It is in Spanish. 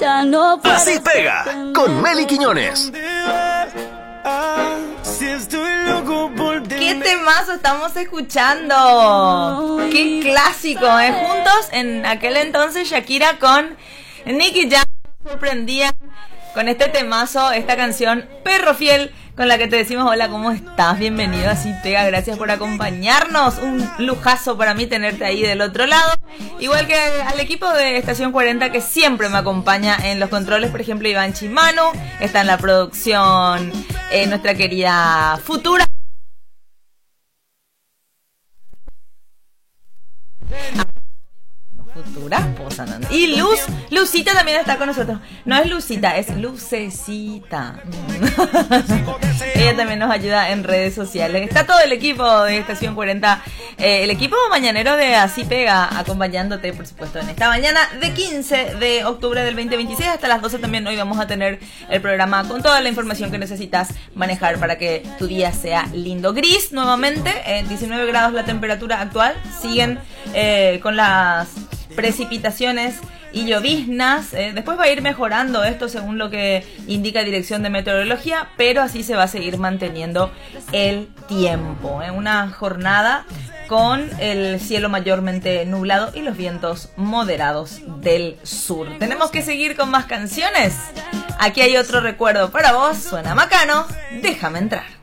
Así pega con Meli Quiñones. ¿Qué temazo estamos escuchando? ¡Qué clásico! Juntos en aquel entonces Shakira con Nicky Jam sorprendía con este temazo, esta canción Perro Fiel, con la que te decimos hola, ¿cómo estás? Bienvenido a Así Pega, gracias por acompañarnos. Un lujazo para mí tenerte ahí del otro lado. Igual que al equipo de Estación 40 que siempre me acompaña en los controles, por ejemplo Iván Chimano, está en la producción nuestra querida Futura. Futura esposa, ¿no? Y Lucita también está con nosotros. No es Lucita, es Lucecita. Ella también nos ayuda en redes sociales. Está todo el equipo de Estación 40, el equipo mañanero de Así Pega, acompañándote, por supuesto, en esta mañana de 15 de octubre del 2026 hasta las 12 también. Hoy vamos a tener el programa con toda la información que necesitas manejar para que tu día sea lindo. Gris nuevamente, 19 grados la temperatura actual. Siguen con las precipitaciones y lloviznas. Después va a ir mejorando esto según lo que indica Dirección de Meteorología, pero así se va a seguir manteniendo el tiempo. Una jornada con el cielo mayormente nublado y los vientos moderados del sur. Tenemos que seguir con más canciones. Aquí hay otro recuerdo para vos. Suena Macano, déjame entrar.